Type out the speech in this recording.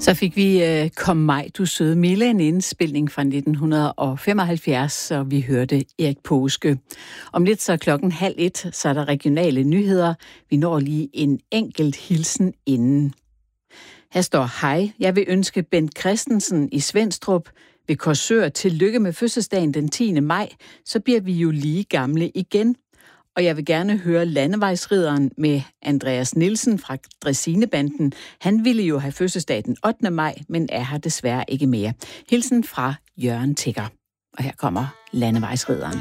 Så fik vi Kom maj, du søde Mille, en indspilning fra 1975, og vi hørte Erik Påske. Om lidt så 12:30, så er der regionale nyheder. Vi når lige en enkelt hilsen inden. Her står: hej, jeg vil ønske Bent Christensen i Svenstrup ved Korsør tillykke med fødselsdagen den 10. maj, så bliver vi jo lige gamle igen. Og jeg vil gerne høre Landevejsridderen med Andreas Nielsen fra Dræsinebanden. Han ville jo have fødselsdag den 8. maj, men er her desværre ikke mere. Hilsen fra Jørgen Tigger. Og her kommer Landevejsridderen.